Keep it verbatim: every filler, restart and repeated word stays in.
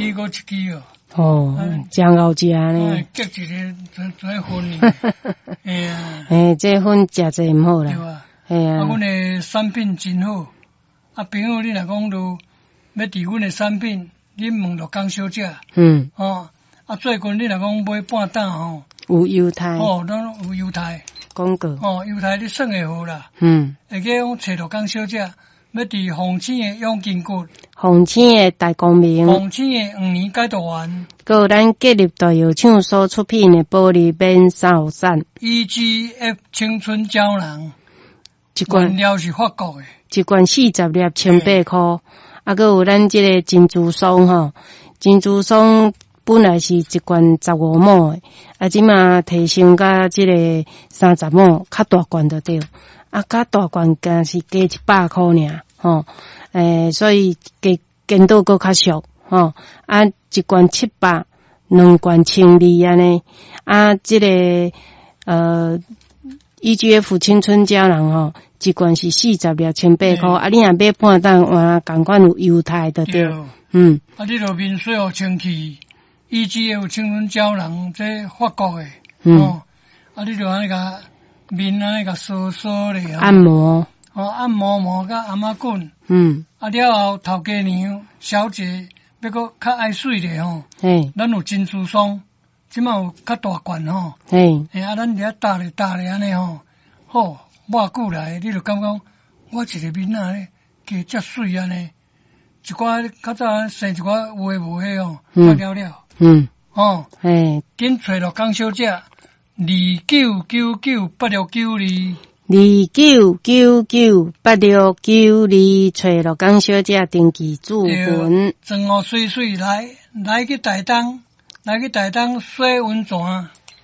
起过一支哦。 哦，真好食呢。 结一个做做粉呢。哎呀， 哎，这粉食济唔好啦。 对啊。 哎呀。 啊，阮的产品真好。啊，朋友，你若讲都要伫阮的产品，你问着江小姐。 嗯。 哦，啊，最近你若讲买半担吼。 有优待。 哦，拢有优待。 广告。 哦，优待你算会好啦。 嗯。 会记讲找着江小姐。要伫红星的永金谷， 红星的大光明， 红星的五年解读完， 还有咱建立大药厂所出品的玻璃边三号伞 ，E G F 青春胶囊， 一罐原料是法国的， 一罐四十粒千八块，啊，还有咱这个珍珠霜吼，珍珠霜本来是一罐十五毛的，啊，即马提升到这个三十毛，较大罐就对。啊，较大罐更是加一百块尔，吼，诶，所以加见到搁较俗，吼，啊，一罐七百，两罐千二安尼，啊，这个呃 E G F 青春胶囊吼，一罐是四十粒千八块，啊，你若买半担，换共款有优待的对，嗯， 啊，你著面水互清气 ，E G F 青春胶囊这法国的，嗯，啊，你著安尼甲。面啊，甲酥酥咧， 按摩， 哦，按摩摩甲阿妈滚， 嗯， 啊了后头家娘小姐要搁较爱水咧吼， 嘿， 咱有珍珠霜，即马有较大罐吼， 嘿， 哎啊，咱遐搭咧搭咧安尼吼，好，偌久来，你就感觉我一个面啊咧加遮水安尼，一寡较早生一寡有诶无诶吼，发了了， 嗯， 哦， 嘿， 紧找着江小姐。二九九九八六九二， 二九九九八六九二，找罗江小姐登记注文， 装好水水来，来去台东，来去台东洗温泉。